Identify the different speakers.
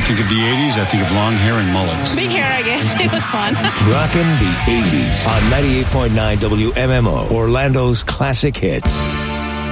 Speaker 1: think of the 80s, I think of long hair and mullets.
Speaker 2: Big hair, I guess. It was fun.
Speaker 3: Rockin' the 80s on 98.9 WMMO, Orlando's classic hits.